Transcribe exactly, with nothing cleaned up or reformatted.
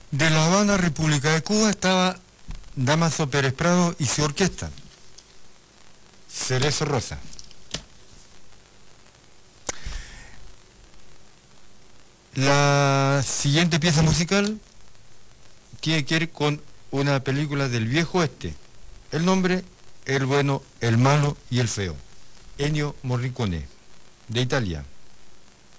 De La Habana, República de Cuba, estaba Damaso Pérez Prado y su orquesta, Cerezo Rosa. La siguiente pieza musical tiene que ver con una película del viejo oeste. El nombre, El bueno, el malo y el feo. Ennio Morricone, de Italia.